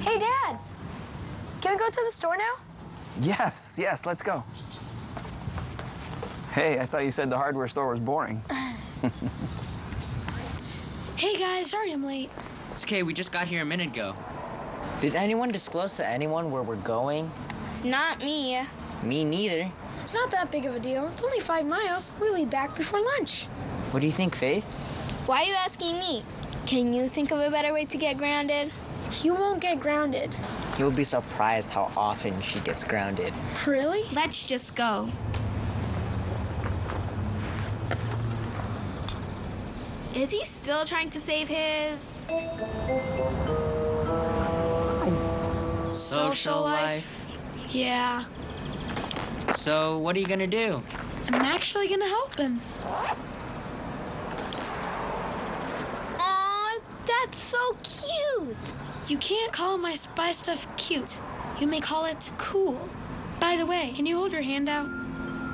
Hey, Dad. Can we go to the store now? Yes, let's go. Hey, I thought you said the hardware store was boring. Hey, guys, sorry I'm late. It's okay, we just got here a minute ago. Did anyone disclose to anyone where we're going? Not me. Me neither. It's not that big of a deal. It's only 5 miles. We'll be back before lunch. What do you think, Faith? Why are you asking me? Can you think of a better way to get grounded? You won't get grounded. You'll be surprised how often she gets grounded. Really? Let's just go. Is he still trying to save his... Social life? Yeah. So, what are you gonna do? I'm actually gonna help him. Aw, that's so cute. You can't call my spy stuff cute. You may call it cool. By the way, can you hold your hand out?